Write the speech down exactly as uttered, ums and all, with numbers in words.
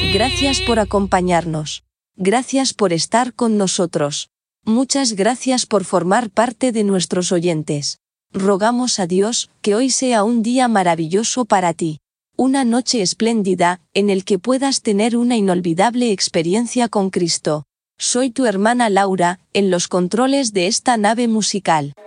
Gracias por acompañarnos. Gracias por estar con nosotros. Muchas gracias por formar parte de nuestros oyentes. Rogamos a Dios que hoy sea un día maravilloso para ti. Una noche espléndida, en el que puedas tener una inolvidable experiencia con Cristo. Soy tu hermana Laura, en los controles de esta nave musical.